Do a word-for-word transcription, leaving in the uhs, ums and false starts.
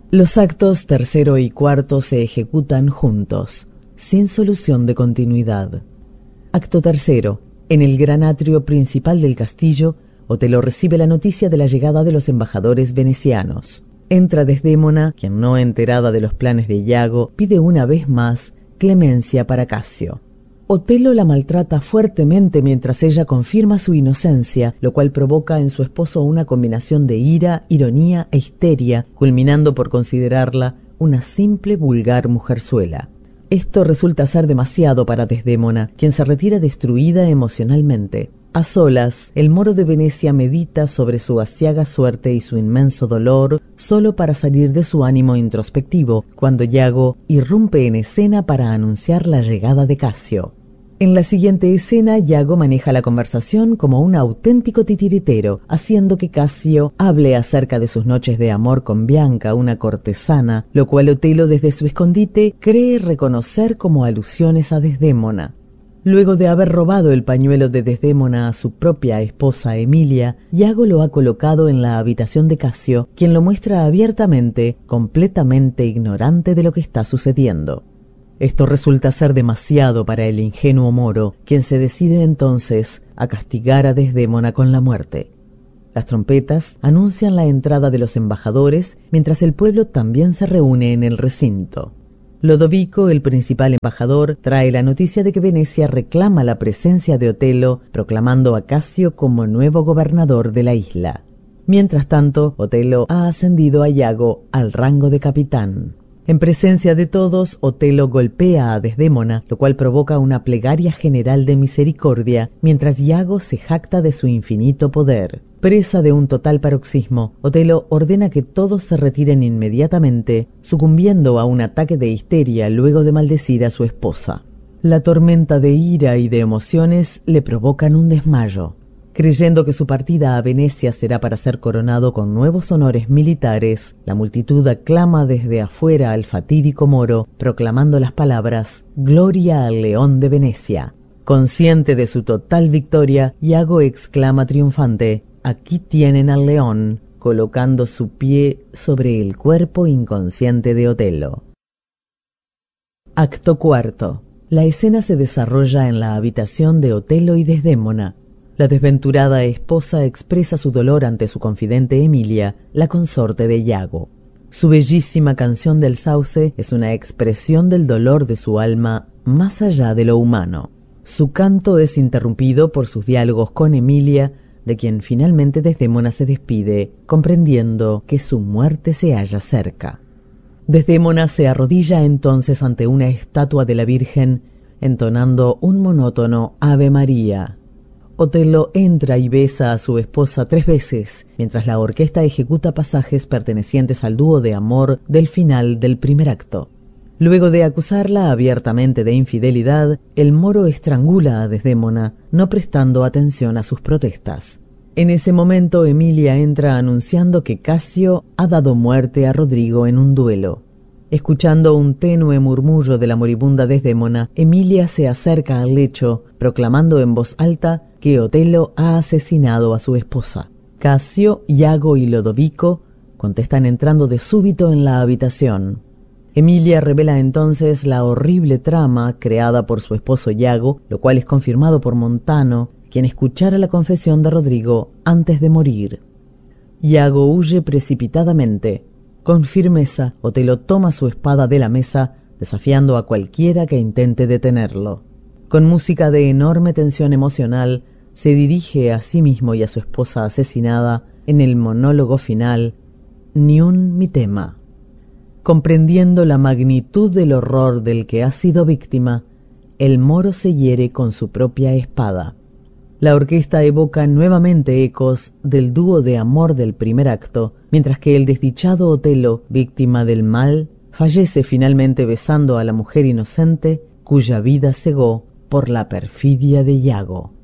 Los actos tercero y cuarto se ejecutan juntos, sin solución de continuidad. Acto tercero. En el gran atrio principal del castillo, Otelo recibe la noticia de la llegada de los embajadores venecianos. Entra Desdémona, quien, no enterada de los planes de Iago, pide una vez más clemencia para Casio. Otelo la maltrata fuertemente mientras ella confirma su inocencia, lo cual provoca en su esposo una combinación de ira, ironía e histeria, culminando por considerarla una simple vulgar mujerzuela. Esto resulta ser demasiado para Desdémona, quien se retira destruida emocionalmente. A solas, el moro de Venecia medita sobre su aciaga suerte y su inmenso dolor, solo para salir de su ánimo introspectivo, cuando Iago irrumpe en escena para anunciar la llegada de Casio. En la siguiente escena, Iago maneja la conversación como un auténtico titiritero, haciendo que Casio hable acerca de sus noches de amor con Bianca, una cortesana, lo cual Otelo desde su escondite cree reconocer como alusiones a Desdémona. Luego de haber robado el pañuelo de Desdémona a su propia esposa Emilia, Iago lo ha colocado en la habitación de Casio, quien lo muestra abiertamente, completamente ignorante de lo que está sucediendo. Esto resulta ser demasiado para el ingenuo moro, quien se decide entonces a castigar a Desdémona con la muerte. Las trompetas anuncian la entrada de los embajadores, mientras el pueblo también se reúne en el recinto. Lodovico, el principal embajador, trae la noticia de que Venecia reclama la presencia de Otelo, proclamando a Casio como nuevo gobernador de la isla. Mientras tanto, Otelo ha ascendido a Iago al rango de capitán. En presencia de todos, Otelo golpea a Desdémona, lo cual provoca una plegaria general de misericordia, mientras Iago se jacta de su infinito poder. Presa de un total paroxismo, Otelo ordena que todos se retiren inmediatamente, sucumbiendo a un ataque de histeria luego de maldecir a su esposa. La tormenta de ira y de emociones le provocan un desmayo. Creyendo que su partida a Venecia será para ser coronado con nuevos honores militares, la multitud aclama desde afuera al fatídico moro, proclamando las palabras «Gloria al león de Venecia». Consciente de su total victoria, Iago exclama triunfante «Aquí tienen al león», colocando su pie sobre el cuerpo inconsciente de Otelo. Acto cuarto. La escena se desarrolla en la habitación de Otelo y Desdémona. La desventurada esposa expresa su dolor ante su confidente Emilia, la consorte de Iago. Su bellísima canción del sauce es una expresión del dolor de su alma más allá de lo humano. Su canto es interrumpido por sus diálogos con Emilia, de quien finalmente Desdémona se despide, comprendiendo que su muerte se halla cerca. Desdémona se arrodilla entonces ante una estatua de la Virgen, entonando un monótono Ave María. Otelo entra y besa a su esposa tres veces, mientras la orquesta ejecuta pasajes pertenecientes al dúo de amor del final del primer acto. Luego de acusarla abiertamente de infidelidad, el moro estrangula a Desdémona, no prestando atención a sus protestas. En ese momento, Emilia entra anunciando que Casio ha dado muerte a Rodrigo en un duelo. Escuchando un tenue murmullo de la moribunda Desdémona, Emilia se acerca al lecho, proclamando en voz alta que Otelo ha asesinado a su esposa. Casio, Iago y Lodovico contestan entrando de súbito en la habitación. Emilia revela entonces la horrible trama creada por su esposo Iago, lo cual es confirmado por Montano, quien escuchara la confesión de Rodrigo antes de morir. Iago huye precipitadamente. Con firmeza, Otelo toma su espada de la mesa, desafiando a cualquiera que intente detenerlo. Con música de enorme tensión emocional, se dirige a sí mismo y a su esposa asesinada en el monólogo final, «Ni un mi tema». Comprendiendo la magnitud del horror del que ha sido víctima, el moro se hiere con su propia espada. La orquesta evoca nuevamente ecos del dúo de amor del primer acto, mientras que el desdichado Otelo, víctima del mal, fallece finalmente besando a la mujer inocente cuya vida cegó por la perfidia de Iago.